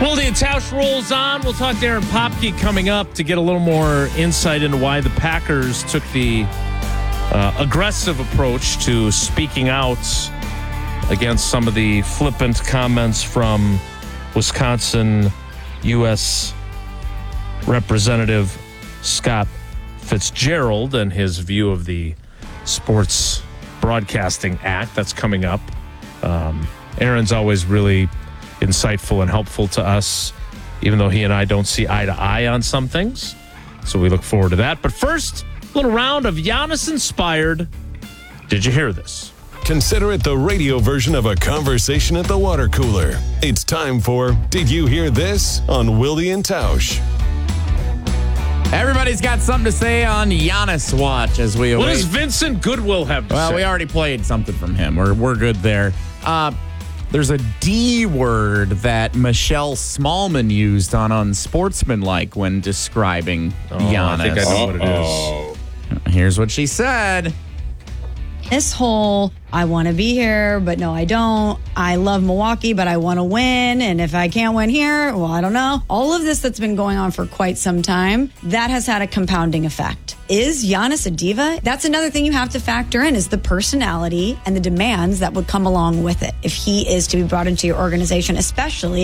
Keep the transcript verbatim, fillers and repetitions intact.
Well, the Tausch rolls on. We'll talk to Aaron Popke coming up to get a little more insight into why the Packers took the uh, aggressive approach to speaking out against some of the flippant comments from Wisconsin U S Representative Scott Fitzgerald and his view of the Sports Broadcasting Act. That's coming up. Um, Aaron's always really insightful and helpful to us, even though he and I don't see eye to eye on some things. So we look forward to that. But first, a little round of Giannis-inspired Did You Hear This? Consider it the radio version of a conversation at the water cooler. It's time for Did You Hear This on Wilde and Tausch. Everybody's got something to say on Giannis Watch as we await. What does Vincent Goodwill have to well, say? we already played something from him. We're, we're good there. Uh, there's a D word that Michelle Smallman used on Unsportsmanlike when describing oh, Giannis. I think I know what it is. Here's what she said. This whole, I want to be here, but no, I don't. I love Milwaukee, but I want to win. And if I can't win here, well, I don't know. All of this that's been going on for quite some time, that has had a compounding effect. Is Giannis a diva? That's another thing you have to factor in is the personality and the demands that would come along with it if he is to be brought into your organization, especially